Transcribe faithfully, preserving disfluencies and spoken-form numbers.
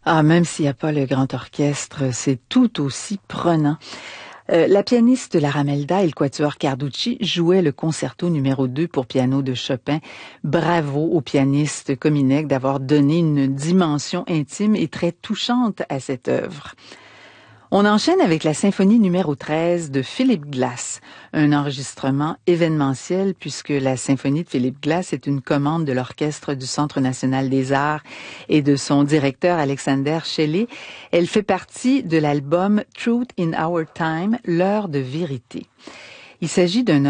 Ah, même s'il n'y a pas le grand orchestre, c'est tout aussi prenant. Euh, la pianiste Lara Melda et le quatuor Carducci jouaient le concerto numéro deux pour piano de Chopin. Bravo au pianiste Kominek d'avoir donné une dimension intime et très touchante à cette œuvre. On enchaîne avec la symphonie numéro treize de Philip Glass, un enregistrement événementiel puisque la symphonie de Philip Glass est une commande de l'Orchestre du Centre national des arts et de son directeur Alexander Shelley. Elle fait partie de l'album Truth in Our Time, l'heure de vérité. Il s'agit d'un